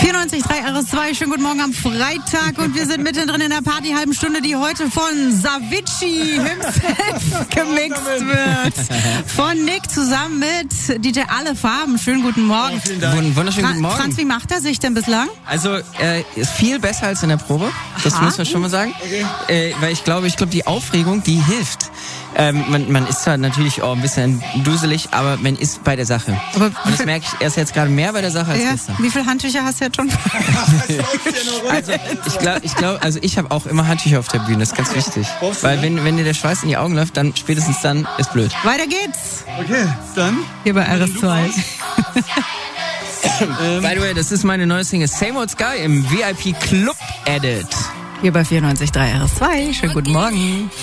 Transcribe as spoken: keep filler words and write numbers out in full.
vierundneunzig Komma drei R S zwei, schönen guten Morgen am Freitag und wir sind mittendrin in der Party-halben Stunde, die heute von Savicii himself gemixt wird. Von Nick zusammen mit D J Alle Farben. Schönen guten Morgen. Oh, vielen Dank. Wunderschönen guten Morgen. Franz, wie macht er sich denn bislang? Also äh, ist viel besser als in der Probe, das Aha. muss man schon mal sagen. Okay. Äh, weil ich glaube, ich glaube, die Aufregung, die hilft. Ähm, man, man ist zwar natürlich auch ein bisschen duselig, aber man ist bei der Sache. Aber Und das merke ich erst jetzt gerade mehr bei der Sache als ja, gestern. wie viele Handtücher hast du jetzt schon? Also ich glaube, ich glaube, also ich habe auch immer Handtücher auf der Bühne, das ist ganz wichtig. Brauchst du, Weil ne? wenn, wenn dir der Schweiß in die Augen läuft, dann spätestens dann ist blöd. Weiter geht's. Okay, dann. Hier bei R S zwei. By the way, das ist meine neue Single Same Old Sky im V I P Club Edit. Hier bei vierundneunzig Komma drei R S zwei. Schönen guten Morgen.